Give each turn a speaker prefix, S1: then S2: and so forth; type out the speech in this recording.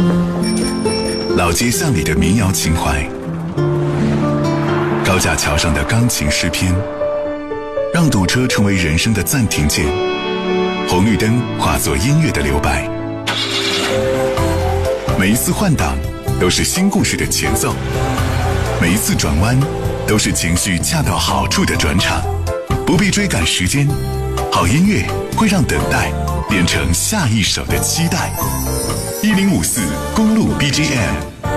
S1: 老街巷里的民谣情怀，高架桥上的钢琴诗篇，让堵车成为人生的暂停键，红绿灯化作音乐的留白。每一次换挡都是新故事的前奏，每一次转弯都是情绪恰到好处的转场。不必追赶时间，好音乐会让等待变成下一首的期待。1054公路 BGM。